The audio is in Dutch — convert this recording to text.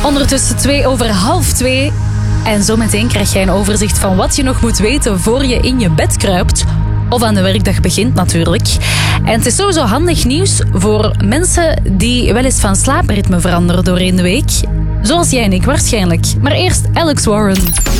Ondertussen 2:02. En zometeen krijg jij een overzicht van wat je nog moet weten voor je in je bed kruipt. Of aan de werkdag begint natuurlijk. En het is sowieso handig nieuws voor mensen die wel eens van slaapritme veranderen doorheen de week. Zoals jij en ik waarschijnlijk. Maar eerst Alex Warren.